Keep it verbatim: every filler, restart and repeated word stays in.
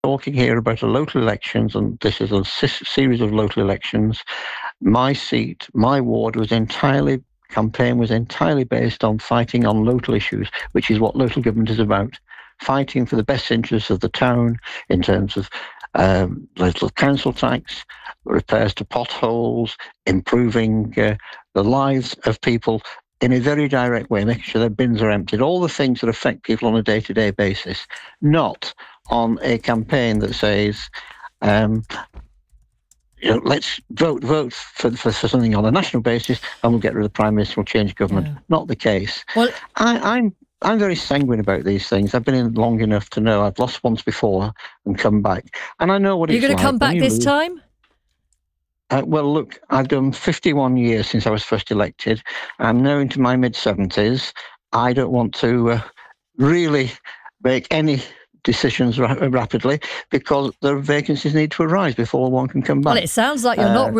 talking here about a local elections, and this is a series of local elections. My seat, my ward was entirely, campaign was entirely based on fighting on local issues, which is what local government is about. Fighting for the best interests of the town in terms of um, local council tax, repairs to potholes, improving uh, the lives of people in a very direct way, making sure their bins are emptied, all the things that affect people on a day-to-day basis, not on a campaign that says, um, you know, let's vote vote for, for, for something on a national basis and we'll get rid of the Prime Minister, we'll change government. Yeah. Not the case. Well, I, I'm I'm very sanguine about these things. I've been in long enough to know I've lost once before and come back. And I know what it's like. You're going to come back this lose. time? Uh, well, look, I've done fifty-one years since I was first elected. I'm now into my mid-seventies. I don't want to uh, really make any decisions ra- rapidly because the vacancies need to arise before one can come back. Well, it sounds like you're uh, not